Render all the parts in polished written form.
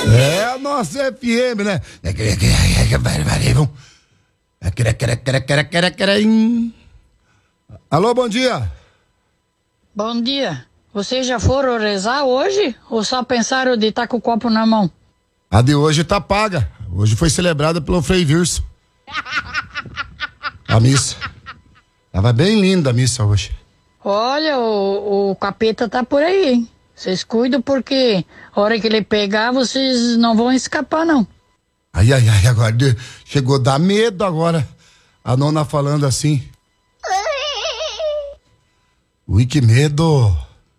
É a nossa FM, né? Alô, bom dia. Bom dia. Vocês já foram rezar hoje? Ou só pensaram de estar com o copo na mão? A de hoje tá paga. Hoje foi celebrada pelo Frei Virso. A missa. Tava bem linda a missa hoje. Olha, o capeta tá por aí, hein? Vocês cuidam porque a hora que ele pegar, vocês não vão escapar, não. Ai, agora chegou a dar medo agora. A nona falando assim. Ui, que medo.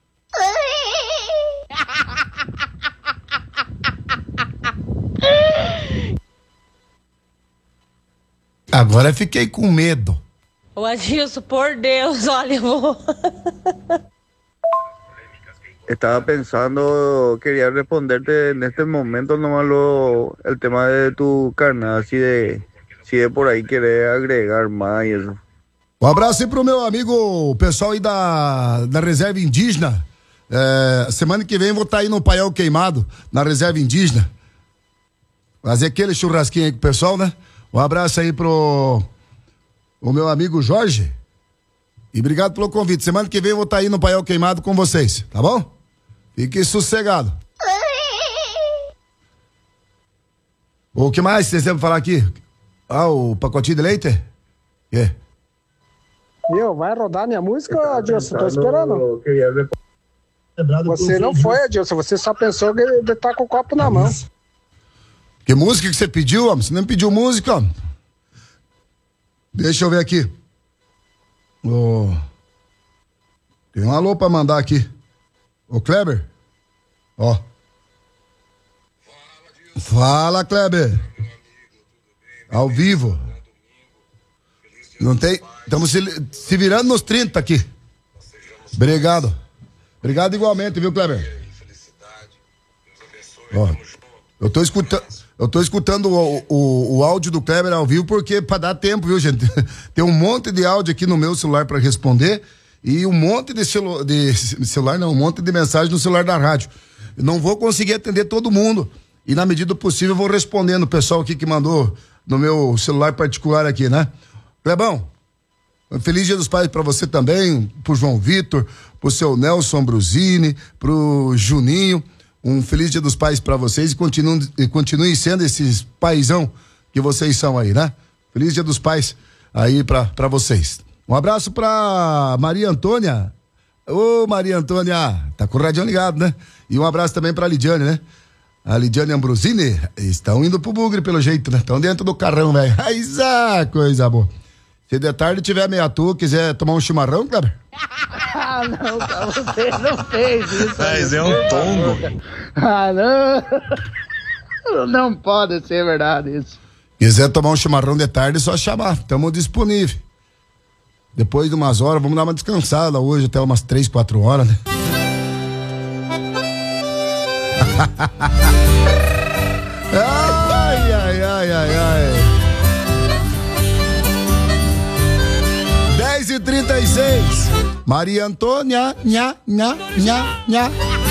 Agora fiquei com medo. Ô Adilson, por Deus, olha, eu vou... Estaba pensando, quería responderte en este momento nomás el tema de tu carnal, si de por ahí querés agregar más y eso. Um abraço aí pro meu amigo, o pessoal aí da Reserva Indígena. Semana que vem eu vou estar aí no Paiol Queimado, na Reserva Indígena. Fazer aquele churrasquinho aí com o pessoal, né? Um abraço aí pro o meu amigo Jorge. E obrigado pelo convite. Semana que vem eu vou estar aí no Paiol Queimado com vocês, tá bom? Fique sossegado. O que mais vocês devem falar aqui? Ah, o pacotinho de leite? Meu, vai rodar minha música, Adilson? Tô esperando. Você não foi, Adilson. Você só pensou que ele tá com o copo na mão. Que música que você pediu, homem? Você não pediu música, homem? Deixa eu ver aqui. Tem um alô pra mandar aqui. Ô, Kleber. Ó. Fala, Kleber. Ao vivo. Não tem... Estamos se virando nos 30 aqui. Obrigado. Obrigado igualmente, viu, Kleber? Ó, eu tô escutando o áudio do Kleber ao vivo porque pra dar tempo, viu, gente? Tem um monte de áudio aqui no meu celular pra responder e um monte de celular, não, um monte de mensagem no celular da rádio. Eu não vou conseguir atender todo mundo e na medida do possível eu vou respondendo o pessoal aqui que mandou no meu celular particular aqui, né? Clebão, feliz Dia dos Pais pra você também, pro João Vitor, pro seu Nelson Brusini, pro Juninho. Um feliz Dia dos Pais pra vocês e continuem sendo esses paizão que vocês são aí, né? Feliz Dia dos Pais aí pra vocês. Um abraço pra Maria Antônia. Ô, Maria Antônia, tá com o radião ligado, né? E um abraço também pra Lidiane, né? A Lidiane Ambrosini, estão indo pro Bugre pelo jeito, né? Estão dentro do carrão, velho. Ai, coisa boa. Se de tarde tiver meia tua, quiser tomar um chimarrão, Kleber? Ah, não, você não fez isso. Mas é um tombo. Ah, não. Não pode ser verdade isso. Quiser tomar um chimarrão de tarde, é só chamar. Estamos disponíveis. Depois de umas horas, vamos dar uma descansada hoje, até umas 3, 4 horas, né? Ai. 10h36. Maria Antônia, nha.